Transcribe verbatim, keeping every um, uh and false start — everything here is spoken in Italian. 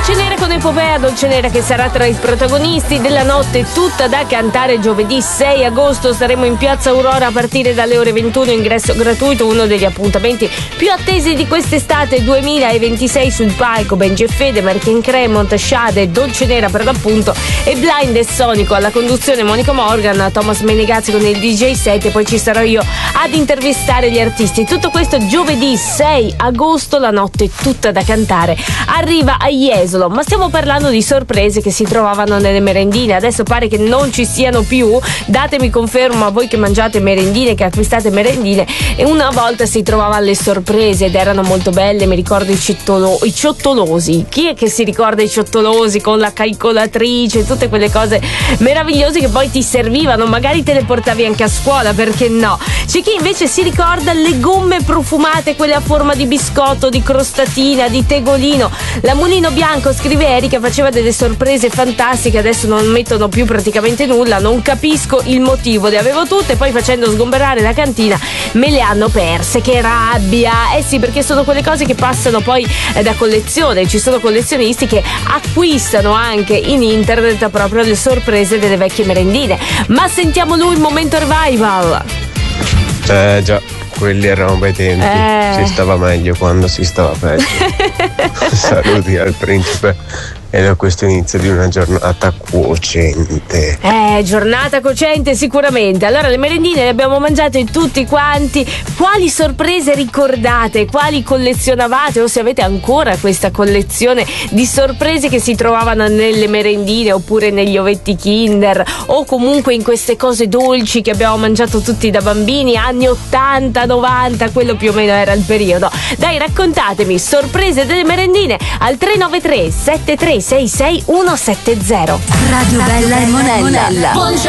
Dolcenera con Epopea, Dolcenera che sarà tra i protagonisti della notte tutta da cantare giovedì sei agosto. Saremo in Piazza Aurora a partire dalle ore ventuno, ingresso gratuito, uno degli appuntamenti più attesi di quest'estate duemilaventisei. Sul palco Benji e Fede, Martin Cremont, Shade, Dolcenera per l'appunto e Blind e Sonico. Alla conduzione Monica Morgan, Thomas Menegazzi con il D J set e poi ci sarò io ad intervistare gli artisti. Tutto questo giovedì sei agosto, la notte tutta da cantare arriva a Jesolo. Ma stiamo parlando di sorprese che si trovavano nelle merendine. Adesso pare che non ci siano più. Datemi conferma a voi che mangiate merendine, che acquistate merendine. E una volta si trovavano le sorprese ed erano molto belle. Mi ricordo i, cittolo, i ciottolosi. Chi è che si ricorda i ciottolosi con la calcolatrice, tutte quelle cose meravigliose che poi ti servivano, magari te le portavi anche a scuola, perché no? C'è chi invece si ricorda le gomme profumate, quelle a forma di biscotto, di crostatina, di tegolino. La Mulino Bianco, scrive Erika, faceva delle sorprese fantastiche, adesso non mettono più praticamente nulla, non capisco il motivo, le avevo tutte, poi facendo sgomberare la cantina me le hanno perse. Che rabbia! Eh sì, perché sono quelle cose che passano poi eh, da collezione. Ci sono collezionisti che acquistano anche in internet proprio le sorprese delle vecchie merendine. Ma sentiamo lui, il momento revival. Eh già, quelli erano bei tempi, eh. si stava meglio quando si stava peggio. Saluti al principe e da questo inizio di una giornata cocente. Eh, giornata cocente sicuramente. Allora, le merendine le abbiamo mangiate tutti quanti. Quali sorprese ricordate? Quali collezionavate? O se avete ancora questa collezione di sorprese che si trovavano nelle merendine oppure negli ovetti Kinder o comunque in queste cose dolci che abbiamo mangiato tutti da bambini, anni ottanta novanta, quello più o meno era il periodo. Dai, raccontatemi sorprese delle merendine al tre nove tre sette tre sei sei uno sette zero. Radio Bella e Monella.